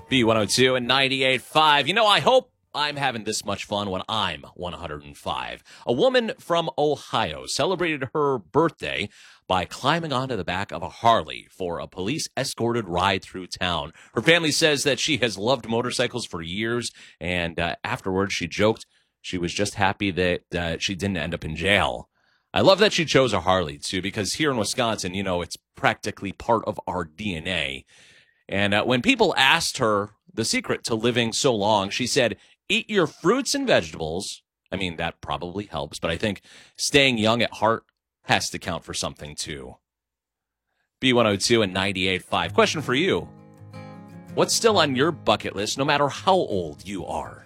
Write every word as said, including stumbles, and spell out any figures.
B one oh two and ninety-eight point five. You know, I hope I'm having this much fun when I'm one hundred five. A woman from Ohio celebrated her birthday by climbing onto the back of a Harley for a police-escorted ride through town. Her family says that she has loved motorcycles for years, and uh, afterwards she joked she was just happy that uh, she didn't end up in jail. I love that she chose a Harley, too, because here in Wisconsin, you know, it's practically part of our D N A. And uh, when people asked her the secret to living so long, she said, eat your fruits and vegetables. I mean, that probably helps, but I think staying young at heart has to count for something, too. B one oh two and ninety-eight point five. Question for you. What's still on your bucket list, no matter how old you are?